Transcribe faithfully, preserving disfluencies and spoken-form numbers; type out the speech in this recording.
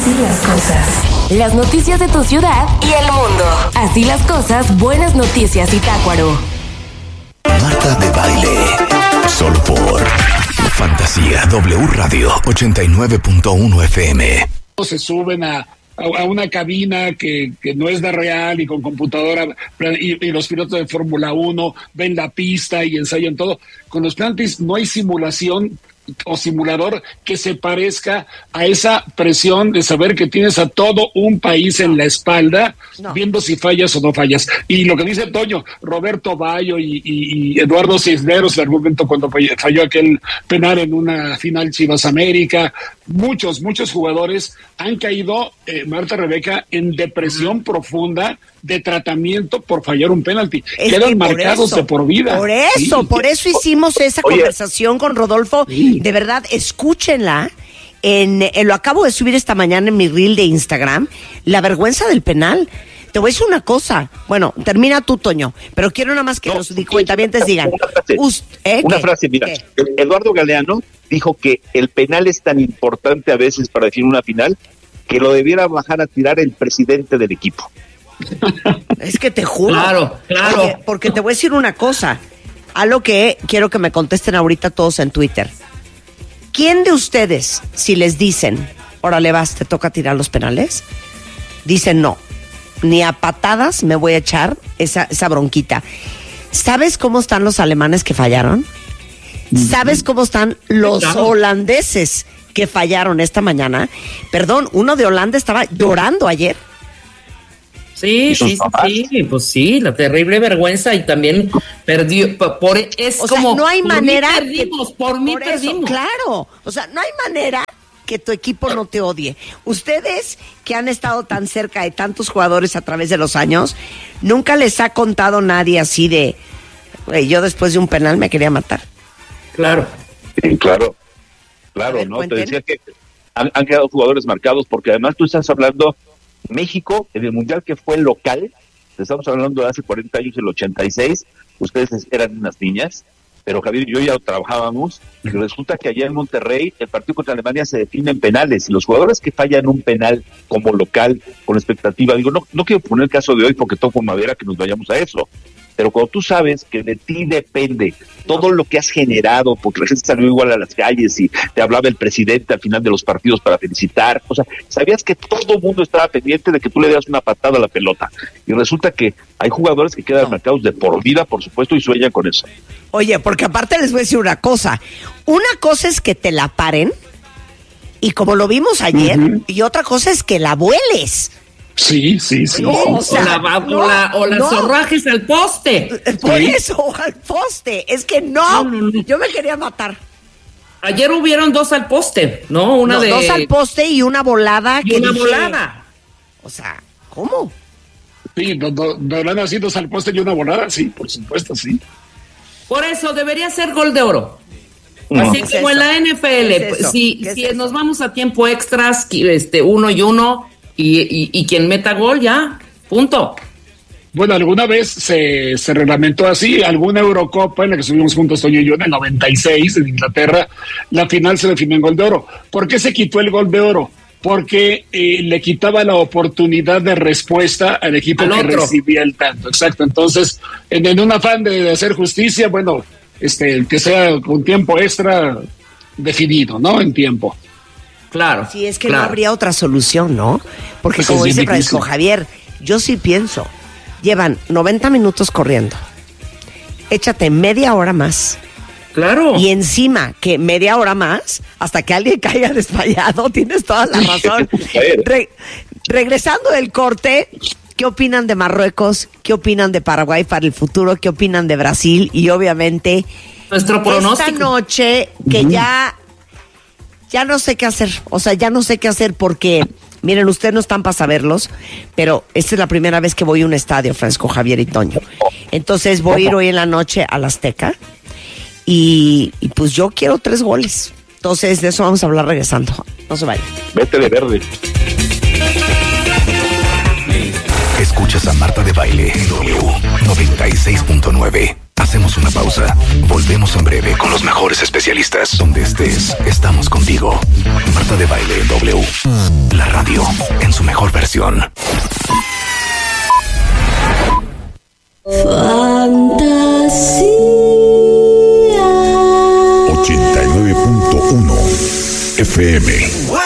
Así las cosas. Las noticias de tu ciudad y el mundo. Así las cosas, buenas noticias y Tácuaro. Marta de Baile. Solo por Fantasía W Radio ochenta y nueve punto uno F M. Se suben a, a, a una cabina que, que no es de real y con computadora y, y los pilotos de Fórmula uno ven la pista y ensayan todo. Con los penaltis no hay simulación o simulador que se parezca a esa presión de saber que tienes a todo un país en la espalda, no. viendo si fallas o no fallas. Y lo que dice Toño, Roberto Bayo y, y, y Eduardo Cisneros, el argumento cuando falló aquel penal en una final Chivas América, muchos, muchos jugadores han caído, eh, Marta, Rebeca, en depresión profunda de tratamiento por fallar un penalti. Es Quedan marcados eso, de por vida. Por eso, sí. por eso hicimos esa Oye. conversación con Rodolfo. Sí. De verdad, escúchenla. En, en, lo acabo de subir esta mañana en mi reel de Instagram. La vergüenza del penal. Te voy a decir una cosa. Bueno, termina tú, Toño. Pero quiero nada más que no, los cuentavientes digan. Una frase, Ust, ¿eh? una frase mira. ¿Qué? Eduardo Galeano dijo que el penal es tan importante a veces para definir una final que lo debiera bajar a tirar el presidente del equipo. Es que te juro. Claro, claro. Oye, porque te voy a decir una cosa. A lo que quiero que me contesten ahorita todos en Twitter. ¿Quién de ustedes, si les dicen, órale vas, te toca tirar los penales? Dicen no. Ni a patadas me voy a echar esa, esa bronquita. ¿Sabes cómo están los alemanes que fallaron? ¿Sabes cómo están los claro. holandeses que fallaron esta mañana? Perdón, uno de Holanda estaba llorando ayer. Sí, sí, sí, sí, pues sí, la terrible vergüenza y también perdió, por, es o como, sea, no hay por manera mí perdimos, que, por mí por perdimos. Eso, claro, o sea, no hay manera que tu equipo no te odie. Ustedes que han estado tan cerca de tantos jugadores a través de los años, nunca les ha contado nadie así de, güey, yo después de un penal me quería matar. Claro. Sí, claro, claro, ver, ¿no? Cuenten. Te decía que han, han quedado jugadores marcados porque además tú estás hablando México, en el Mundial que fue local, estamos hablando de hace cuarenta años, el ochenta y seis, ustedes eran unas niñas, pero Javier y yo ya trabajábamos, y resulta que allá en Monterrey, el partido contra Alemania se define en penales, y los jugadores que fallan un penal como local, con expectativa, digo, no, no quiero poner el caso de hoy porque toco madera que nos vayamos a eso, pero cuando tú sabes que de ti depende todo lo que has generado, porque la gente salió igual a las calles y te hablaba el presidente al final de los partidos para felicitar, o sea, sabías que todo el mundo estaba pendiente de que tú le dieras una patada a la pelota, y resulta que hay jugadores que quedan marcados de por vida, por supuesto, y sueñan con eso. Oye, porque aparte les voy a decir una cosa, una cosa es que te la paren, y como lo vimos ayer, uh-huh. y otra cosa es que la vueles. Sí, sí, sí. No, sí. O, sea, o la, no, o la, o la no. zorrajes al poste. Por ¿Sí? eso, al poste. Es que no, no, no, no, yo me quería matar. Ayer hubieron dos al poste, ¿no? Una no, de... Dos al poste y una volada. Y que una dije, volada. O sea, ¿cómo? Sí, do, do, do, así, dos al poste y una volada, sí, por supuesto, sí. Por eso debería ser gol de oro. No. Así como en la N F L. ¿Es si es si eso? Nos vamos a tiempo extras, este uno y uno, y, y, y quien meta gol, ya, punto. Bueno, alguna vez se, se reglamentó así, alguna Eurocopa en la que estuvimos juntos Toño y yo en el noventa y seis en Inglaterra, la final se definió en gol de oro. ¿Por qué se quitó el gol de oro? Porque eh, le quitaba la oportunidad de respuesta al equipo al que otro. recibía el tanto. Exacto, entonces, en, en un afán de, de hacer justicia, bueno, este que sea con tiempo extra definido, ¿no? En tiempo. Claro. Sí, es que claro. no habría otra solución, ¿no? Porque pues como dice difícil. Francisco Javier, yo sí pienso, llevan noventa minutos corriendo, échate media hora más. Claro. Y encima que media hora más, hasta que alguien caiga desmayado, tienes toda la razón. Re- regresando del corte, ¿qué opinan de Marruecos? ¿Qué opinan de Paraguay para el futuro? ¿Qué opinan de Brasil? Y obviamente, nuestro pronóstico. Esta noche que mm. ya, ya no sé qué hacer. O sea, ya no sé qué hacer porque, miren, ustedes no están para saberlos, pero esta es la primera vez que voy a un estadio, Francisco Javier y Toño. Entonces voy a ir hoy en la noche al Azteca. Y, y pues yo quiero tres goles. Entonces de eso vamos a hablar regresando. No se vayan. Vete de verde. Escuchas a Marta de Baile en W noventa y seis punto nueve. Hacemos una pausa. Volvemos en breve con los mejores especialistas. Donde estés, estamos contigo. Marta de Baile en W, la radio. diversión. Fantasía ochenta y nueve punto uno F M.